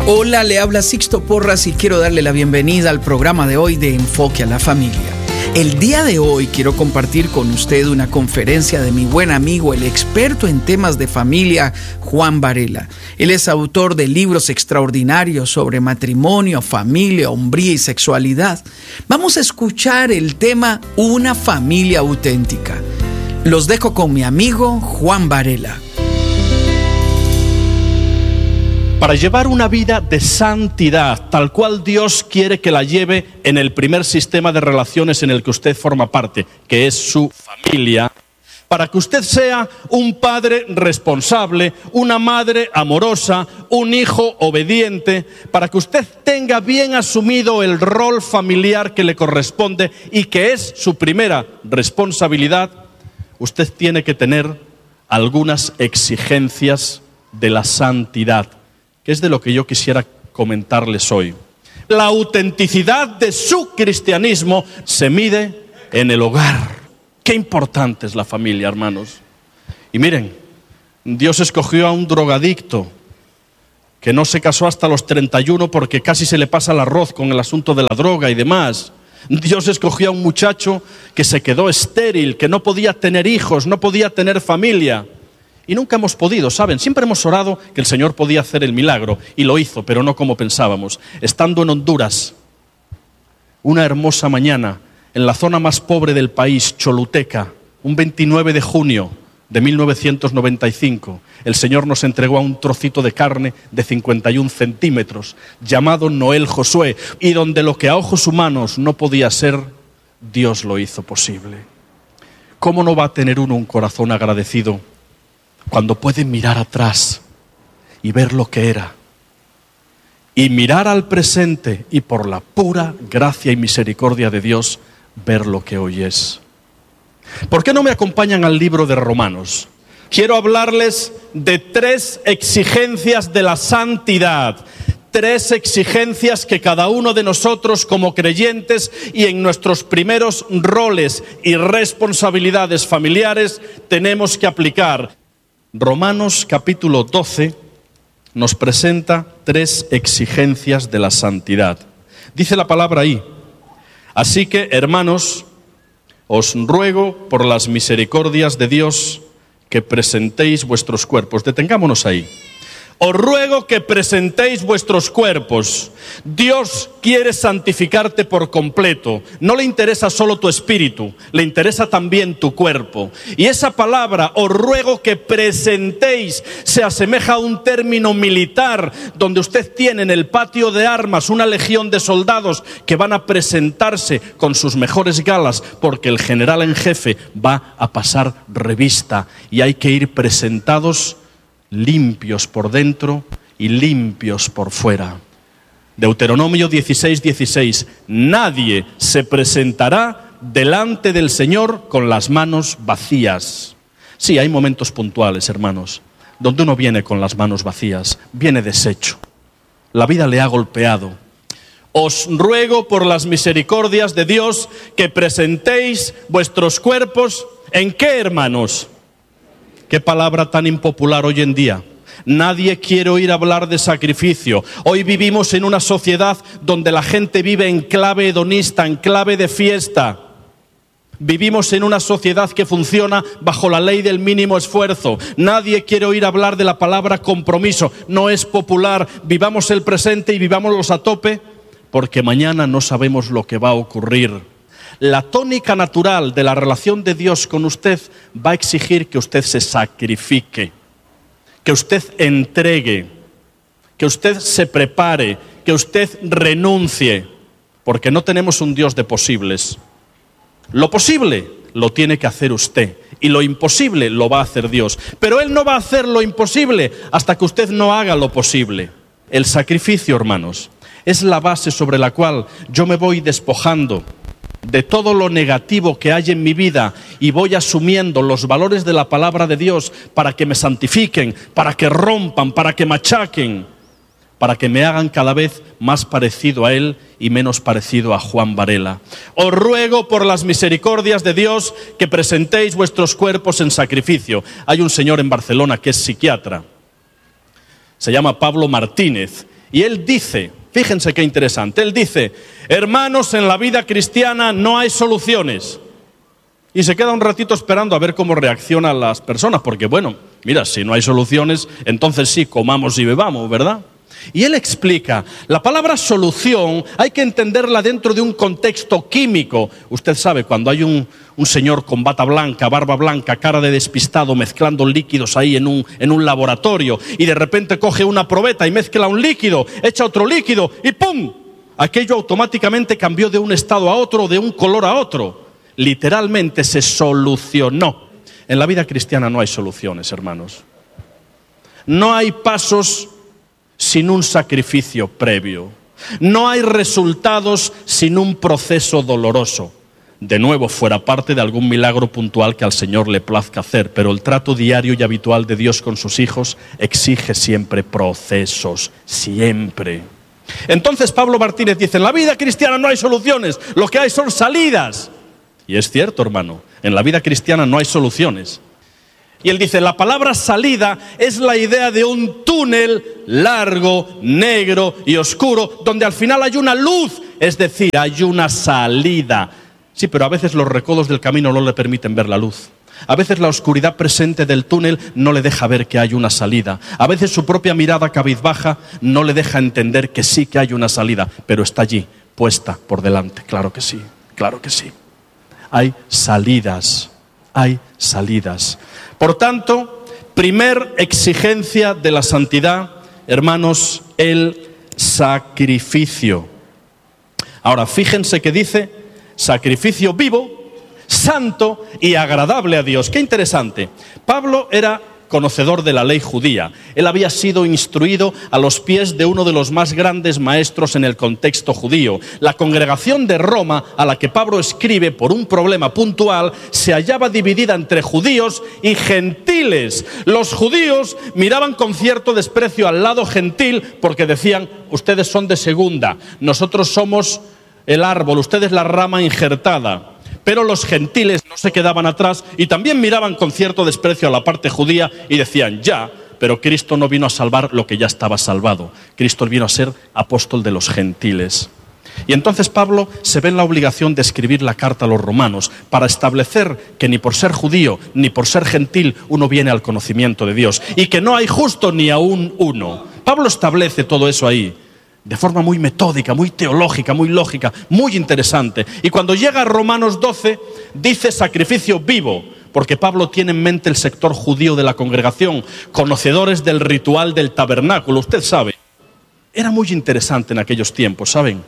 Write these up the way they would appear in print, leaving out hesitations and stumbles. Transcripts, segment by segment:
Hola, le habla Sixto Porras y quiero darle la bienvenida al programa de hoy de Enfoque a la Familia. El día de hoy quiero compartir con usted una conferencia de mi buen amigo, el experto en temas de familia, Juan Varela. Él es autor de libros extraordinarios sobre matrimonio, familia, hombría y sexualidad. Vamos a escuchar el tema Una familia auténtica. Los dejo con mi amigo Juan Varela. Para llevar una vida de santidad, tal cual Dios quiere que la lleve en el primer sistema de relaciones en el que usted forma parte, que es su familia, para que usted sea un padre responsable, una madre amorosa, un hijo obediente, para que usted tenga bien asumido el rol familiar que le corresponde y que es su primera responsabilidad, usted tiene que tener algunas exigencias de la santidad, que es de lo que yo quisiera comentarles hoy. La autenticidad de su cristianismo se mide en el hogar. Qué importante es la familia, hermanos. Y miren, Dios escogió a un drogadicto que no se casó hasta los 31 porque casi se le pasa el arroz con el asunto de la droga y demás. Dios escogió a un muchacho que se quedó estéril, que no podía tener hijos, no podía tener familia. Y nunca hemos podido, ¿saben? Siempre hemos orado que el Señor podía hacer el milagro, y lo hizo, pero no como pensábamos. Estando en Honduras, una hermosa mañana, en la zona más pobre del país, Choluteca, un 29 de junio de 1995, el Señor nos entregó a un trocito de carne de 51 centímetros, llamado Noel Josué, y donde lo que a ojos humanos no podía ser, Dios lo hizo posible. ¿Cómo no va a tener uno un corazón agradecido cuando puede mirar atrás y ver lo que era, y mirar al presente y por la pura gracia y misericordia de Dios ver lo que hoy es? ¿Por qué no me acompañan al libro de Romanos? Quiero hablarles de 3 exigencias de la santidad, 3 exigencias que cada uno de nosotros como creyentes y en nuestros primeros roles y responsabilidades familiares tenemos que aplicar. Romanos capítulo 12 nos presenta 3 exigencias de la santidad. Dice la palabra ahí: así que, hermanos, os ruego por las misericordias de Dios que presentéis vuestros cuerpos. Detengámonos ahí. Os ruego que presentéis vuestros cuerpos. Dios quiere santificarte por completo. No le interesa solo tu espíritu, le interesa también tu cuerpo. Y esa palabra, os ruego que presentéis, se asemeja a un término militar, donde usted tiene en el patio de armas una legión de soldados que van a presentarse con sus mejores galas, porque el general en jefe va a pasar revista y hay que ir presentados limpios por dentro y limpios por fuera. Deuteronomio 16:16. Nadie se presentará delante del Señor con las manos vacías. Sí, hay momentos puntuales, hermanos, donde uno viene con las manos vacías, viene deshecho. La vida le ha golpeado. Os ruego por las misericordias de Dios que presentéis vuestros cuerpos. ¿En qué, hermanos? Qué palabra tan impopular hoy en día. Nadie quiere oír hablar de sacrificio. Hoy vivimos en una sociedad donde la gente vive en clave hedonista, en clave de fiesta. Vivimos en una sociedad que funciona bajo la ley del mínimo esfuerzo. Nadie quiere oír hablar de la palabra compromiso. No es popular. Vivamos el presente y vivámoslos a tope, porque mañana no sabemos lo que va a ocurrir. La tónica natural de la relación de Dios con usted va a exigir que usted se sacrifique, que usted entregue, que usted se prepare, que usted renuncie, porque no tenemos un Dios de posibles. Lo posible lo tiene que hacer usted y lo imposible lo va a hacer Dios. Pero Él no va a hacer lo imposible hasta que usted no haga lo posible. El sacrificio, hermanos, es la base sobre la cual yo me voy despojando de todo lo negativo que hay en mi vida y voy asumiendo los valores de la palabra de Dios para que me santifiquen, para que rompan, para que machaquen, para que me hagan cada vez más parecido a Él y menos parecido a Juan Varela. Os ruego por las misericordias de Dios que presentéis vuestros cuerpos en sacrificio. Hay un señor en Barcelona que es psiquiatra, se llama Pablo Martínez, Y él dice, fíjense qué interesante, él dice, hermanos, en la vida cristiana no hay soluciones. Y se queda un ratito esperando a ver cómo reaccionan las personas, porque bueno, mira, si no hay soluciones, entonces sí, comamos y bebamos, ¿verdad? Y él explica, la palabra solución hay que entenderla dentro de un contexto químico. Usted sabe, cuando hay un señor con bata blanca, barba blanca, cara de despistado, mezclando líquidos ahí en un laboratorio, y de repente coge una probeta y mezcla un líquido, echa otro líquido y ¡pum! Aquello automáticamente cambió de un estado a otro, de un color a otro. Literalmente se solucionó. En la vida cristiana no hay soluciones, hermanos. No hay pasos sin un sacrificio previo. No hay resultados sin un proceso doloroso. De nuevo, fuera parte de algún milagro puntual que al Señor le plazca hacer, pero el trato diario y habitual de Dios con sus hijos exige siempre procesos, siempre. Entonces Pablo Martínez dice, en la vida cristiana no hay soluciones, lo que hay son salidas. Y es cierto, hermano, en la vida cristiana no hay soluciones. Y él dice, la palabra salida es la idea de un túnel largo, negro y oscuro, donde al final hay una luz, es decir, hay una salida. Sí, pero a veces los recodos del camino no le permiten ver la luz. A veces la oscuridad presente del túnel no le deja ver que hay una salida. A veces su propia mirada cabizbaja no le deja entender que sí que hay una salida, pero está allí, puesta por delante. Claro que sí, claro que sí. Hay salidas, hay salidas. Por tanto, primer exigencia de la santidad, hermanos, el sacrificio. Ahora, fíjense que dice sacrificio vivo, santo y agradable a Dios. Qué interesante. Pablo era conocedor de la ley judía. Él había sido instruido a los pies de uno de los más grandes maestros en el contexto judío. La congregación de Roma, a la que Pablo escribe por un problema puntual, se hallaba dividida entre judíos y gentiles. Los judíos miraban con cierto desprecio al lado gentil porque decían, ustedes son de segunda, nosotros somos el árbol, ustedes la rama injertada. Pero los gentiles no se quedaban atrás y también miraban con cierto desprecio a la parte judía y decían, ya, pero Cristo no vino a salvar lo que ya estaba salvado. Cristo vino a ser apóstol de los gentiles. Y entonces Pablo se ve en la obligación de escribir la carta a los romanos para establecer que ni por ser judío ni por ser gentil uno viene al conocimiento de Dios y que no hay justo ni aún uno. Pablo establece todo eso ahí. De forma muy metódica, muy teológica, muy lógica, muy interesante. Y cuando llega a Romanos 12, dice sacrificio vivo, porque Pablo tiene en mente el sector judío de la congregación, conocedores del ritual del tabernáculo. Usted sabe, era muy interesante en aquellos tiempos, ¿saben?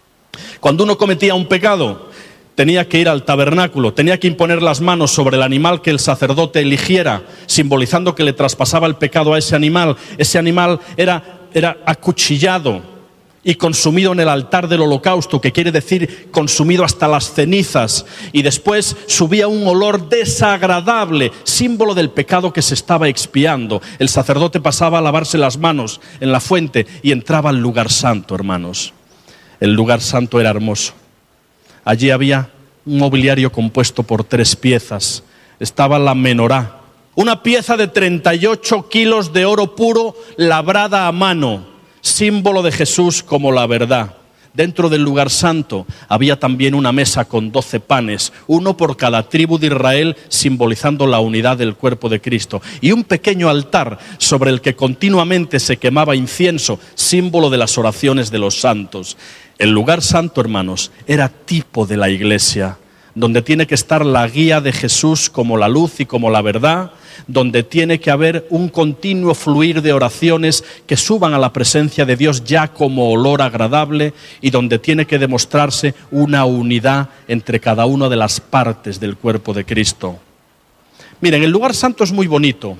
Cuando uno cometía un pecado, tenía que ir al tabernáculo, tenía que imponer las manos sobre el animal que el sacerdote eligiera, simbolizando que le traspasaba el pecado a ese animal. Ese animal era acuchillado y consumido en el altar del holocausto, que quiere decir consumido hasta las cenizas, y después subía un olor desagradable, símbolo del pecado que se estaba expiando. El sacerdote pasaba a lavarse las manos en la fuente y entraba al lugar santo, hermanos. El lugar santo era hermoso. Allí había un mobiliario compuesto por 3 piezas. Estaba la menorá, una pieza de 38 kilos de oro puro labrada a mano, símbolo de Jesús como la verdad. Dentro del lugar santo había también una mesa con 12 panes, uno por cada tribu de Israel, simbolizando la unidad del cuerpo de Cristo, y un pequeño altar sobre el que continuamente se quemaba incienso, símbolo de las oraciones de los santos. El lugar santo, hermanos, era tipo de la iglesia, donde tiene que estar la guía de Jesús como la luz y como la verdad, donde tiene que haber un continuo fluir de oraciones que suban a la presencia de Dios ya como olor agradable, y donde tiene que demostrarse una unidad entre cada una de las partes del cuerpo de Cristo. Miren, el lugar santo es muy bonito,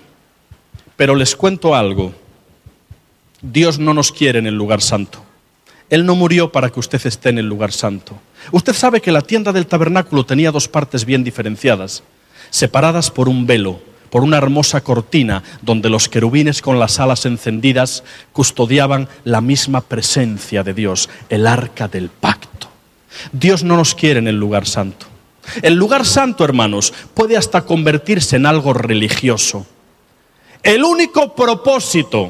pero les cuento algo. Dios no nos quiere en el lugar santo. Él no murió para que usted esté en el lugar santo. Usted sabe que la tienda del tabernáculo tenía 2 partes bien diferenciadas, separadas por un velo, por una hermosa cortina, donde los querubines con las alas encendidas custodiaban la misma presencia de Dios, el arca del pacto. Dios no nos quiere en el lugar santo. El lugar santo, hermanos, puede hasta convertirse en algo religioso. El único propósito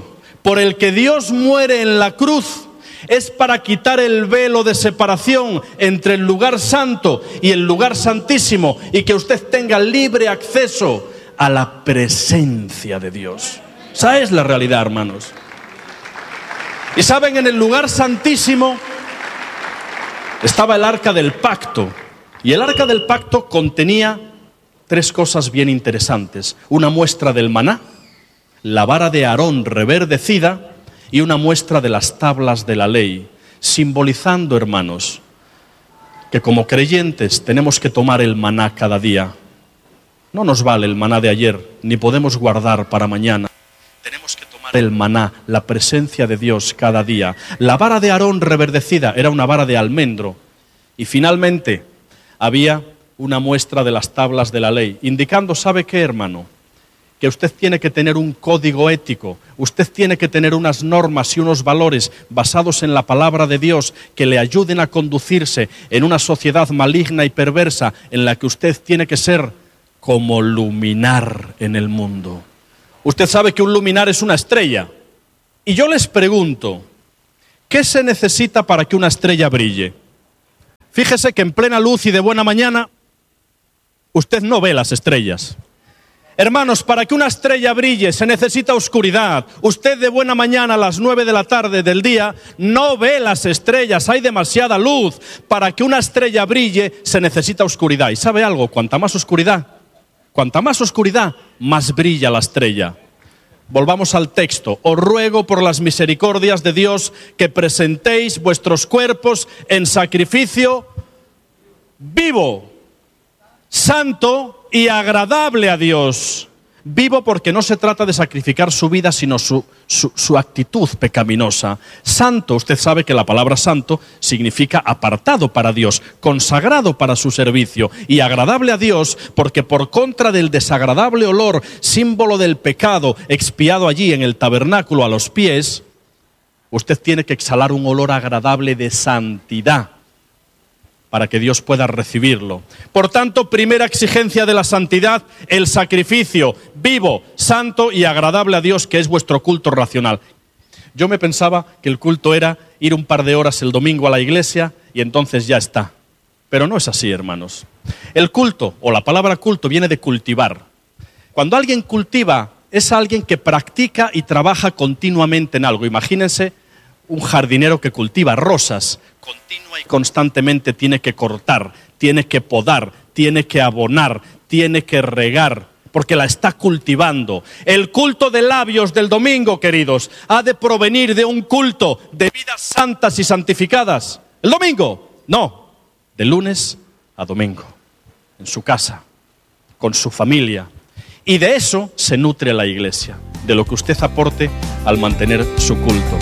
por el que Dios muere en la cruz es para quitar el velo de separación entre el lugar santo y el lugar santísimo, y que usted tenga libre acceso a la presencia de Dios. Esa es la realidad, hermanos. Y saben, en el lugar santísimo estaba el arca del pacto, y el arca del pacto contenía 3 cosas bien interesantes: una muestra del maná, la vara de Aarón reverdecida y una muestra de las tablas de la ley, simbolizando, hermanos, que como creyentes tenemos que tomar el maná cada día. No nos vale el maná de ayer, ni podemos guardar para mañana. Tenemos que tomar el maná, la presencia de Dios cada día. La vara de Aarón reverdecida era una vara de almendro. Y finalmente había una muestra de las tablas de la ley, indicando, ¿sabe qué, hermano? Que usted tiene que tener un código ético, usted tiene que tener unas normas y unos valores basados en la palabra de Dios que le ayuden a conducirse en una sociedad maligna y perversa en la que usted tiene que ser como luminar en el mundo. Usted sabe que un luminar es una estrella. Y yo les pregunto, ¿qué se necesita para que una estrella brille? Fíjese que en plena luz y de buena mañana, usted no ve las estrellas. Hermanos, para que una estrella brille se necesita oscuridad. Usted de buena mañana a las 9 de la tarde del día no ve las estrellas, hay demasiada luz. Para que una estrella brille se necesita oscuridad. ¿Y sabe algo? Cuanta más oscuridad, más brilla la estrella. Volvamos al texto. Os ruego por las misericordias de Dios que presentéis vuestros cuerpos en sacrificio vivo, santo y agradable a Dios. Vivo porque no se trata de sacrificar su vida, sino su actitud pecaminosa. Santo, usted sabe que la palabra santo significa apartado para Dios, consagrado para su servicio. Y agradable a Dios porque por contra del desagradable olor, símbolo del pecado expiado allí en el tabernáculo a los pies, usted tiene que exhalar un olor agradable de santidad, para que Dios pueda recibirlo. Por tanto, primera exigencia de la santidad, el sacrificio vivo, santo y agradable a Dios, que es vuestro culto racional. Yo me pensaba que el culto era ir un par de horas el domingo a la iglesia y entonces ya está. Pero no es así, hermanos. El culto, o la palabra culto, viene de cultivar. Cuando alguien cultiva, es alguien que practica y trabaja continuamente en algo. Imagínense un jardinero que cultiva rosas, continua y constantemente tiene que cortar, tiene que podar, tiene que abonar, tiene que regar, porque la está cultivando. El culto de labios del domingo, queridos, ha de provenir de un culto de vidas santas y santificadas. ¿El domingo? No, de lunes a domingo, en su casa, con su familia. Y de eso se nutre la iglesia, de lo que usted aporte al mantener su culto.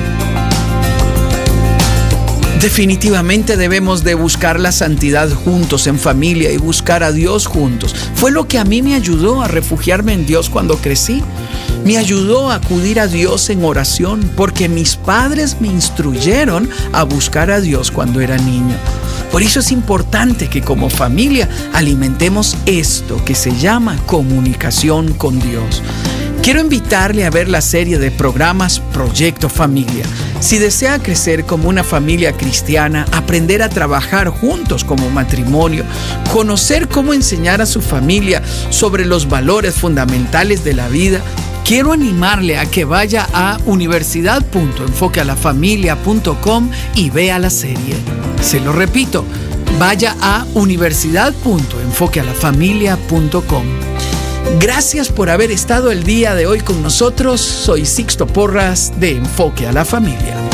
Definitivamente debemos de buscar la santidad juntos, en familia, y buscar a Dios juntos. Fue lo que a mí me ayudó a refugiarme en Dios cuando crecí. Me ayudó a acudir a Dios en oración, porque mis padres me instruyeron a buscar a Dios cuando era niño. Por eso es importante que como familia alimentemos esto que se llama comunicación con Dios. Quiero invitarle a ver la serie de programas Proyecto Familia. Si desea crecer como una familia cristiana, aprender a trabajar juntos como matrimonio, conocer cómo enseñar a su familia sobre los valores fundamentales de la vida, quiero animarle a que vaya a universidad.enfoquealafamilia.com y vea la serie. Se lo repito, vaya a universidad.enfoquealafamilia.com. Gracias por haber estado el día de hoy con nosotros. Soy Sixto Porras de Enfoque a la Familia.